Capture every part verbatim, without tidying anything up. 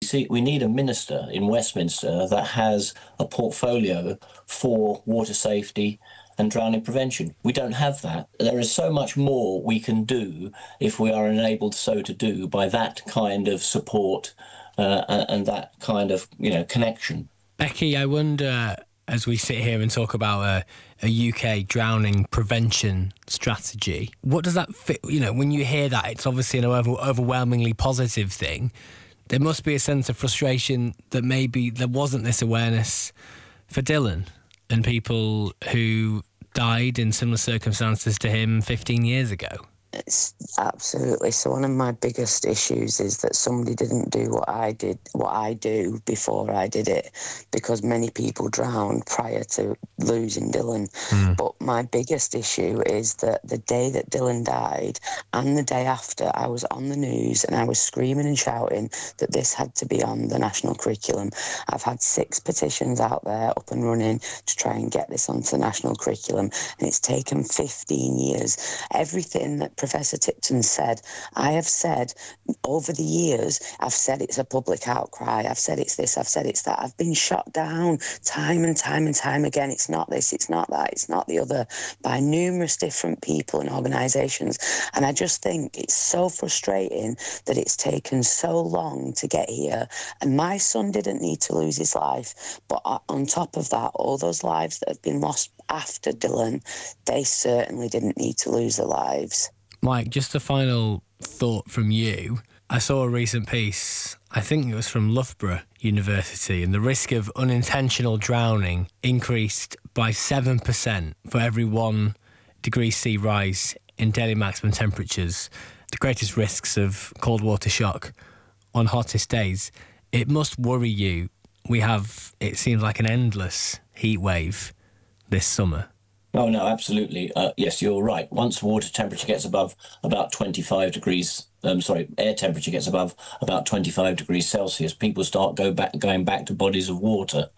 see we need a minister in Westminster that has a portfolio for water safety and drowning prevention. We don't have that. There is so much more we can do if we are enabled so to do by that kind of support uh, and that kind of, you know, connection. Becky, I wonder, as we sit here and talk about a, a U K drowning prevention strategy, what does that fit? You know, when you hear that, it's obviously an over, overwhelmingly positive thing. There must be a sense of frustration that maybe there wasn't this awareness for Dylan and people who died in similar circumstances to him fifteen years ago. It's absolutely. So one of my biggest issues is that somebody didn't do what I did, what I do before I did it, because many people drowned prior to losing Dylan. Mm. But my biggest issue is that the day that Dylan died and the day after, I was on the news and I was screaming and shouting that this had to be on the national curriculum. I've had six petitions out there up and running to try and get this onto the national curriculum, and it's taken fifteen years. Everything that Professor Tipton said, I have said over the years, I've said it's a public outcry, I've said it's this, I've said it's that. I've been shot down time and time and time again. It's not this, it's not that, it's not the other, by numerous different people and organisations. And I just think it's so frustrating that it's taken so long to get here. And my son didn't need to lose his life, but on top of that, all those lives that have been lost after Dylan, they certainly didn't need to lose their lives. Mike, just a final thought from you. I saw a recent piece, I think it was from Loughborough University, and the risk of unintentional drowning increased by seven percent for every one degree C rise in daily maximum temperatures, the greatest risks of cold water shock on hottest days. It must worry you. We have, it seems like an endless heat wave this summer. Oh, no, absolutely. Uh, yes, you're right. Once water temperature gets above about twenty-five degrees, um, sorry, air temperature gets above about twenty-five degrees Celsius, people start go back, going back to bodies of water.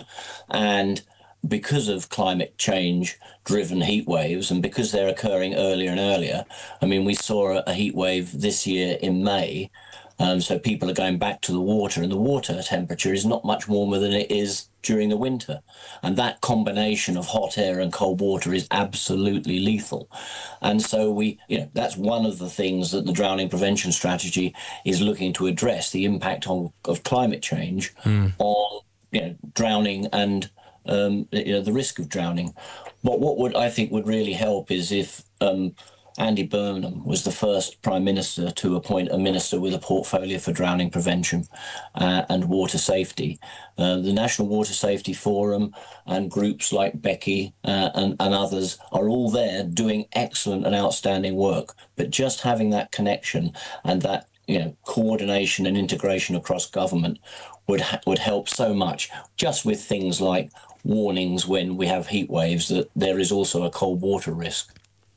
And because of climate change driven heat waves, and because they're occurring earlier and earlier, I mean, we saw a, a heat wave this year in May. Um, so people are going back to the water, and the water temperature is not much warmer than it is during the winter. And that combination of hot air and cold water is absolutely lethal. And so we, you know, that's one of the things that the drowning prevention strategy is looking to address, the impact on, of climate change mm. on, you know, drowning and um, you know, the risk of drowning. But what would I think would really help is if um, Andy Burnham was the first Prime Minister to appoint a minister with a portfolio for drowning prevention uh, and water safety. Uh, the National Water Safety Forum and groups like Becky uh, and, and others are all there doing excellent and outstanding work. But just having that connection and that, you know, coordination and integration across government would ha- would help so much, just with things like warnings when we have heat waves that there is also a cold water risk.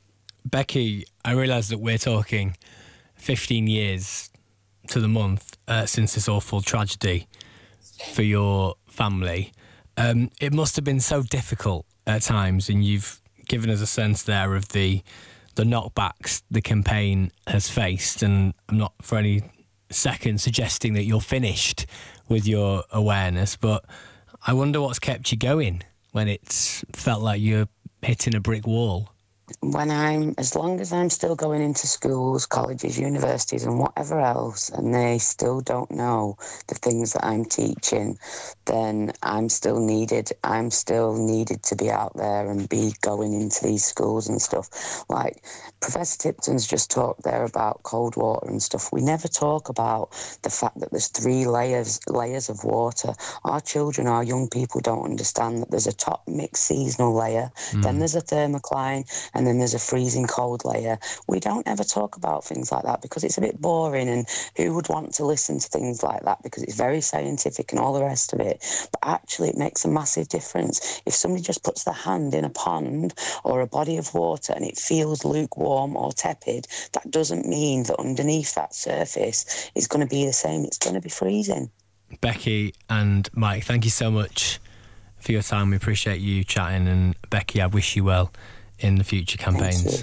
Becky, I realise that we're talking fifteen years to the month uh, since this awful tragedy for your family. Um, it must have been so difficult at times, and you've given us a sense there of the the knockbacks the campaign has faced, and I'm not for any second suggesting that you're finished with your awareness, but I wonder what's kept you going when it's felt like you're hitting a brick wall. When I'm, as long as I'm still going into schools, colleges, universities and whatever else, and they still don't know the things that I'm teaching, then I'm still needed. I'm still needed to be out there and be going into these schools and stuff. Like Professor Tipton's just talked there about cold water and stuff. We never talk about the fact that there's three layers layers of water. Our children, our young people don't understand that there's a top mixed seasonal layer, mm. then there's a thermocline, and then there's a freezing cold layer. We don't ever talk about things like that because it's a bit boring, and who would want to listen to things like that because it's very scientific and all the rest of it. But actually it makes a massive difference. If somebody just puts their hand in a pond or a body of water and it feels lukewarm or tepid, that doesn't mean that underneath that surface is going to be the same. It's going to be freezing. Becky and Mike, thank you so much for your time. We appreciate you chatting, and Becky, I wish you well in the future campaigns.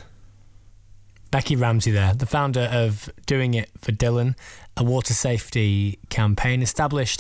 Becky Ramsey there, the founder of Doing It for Dylan, a water safety campaign established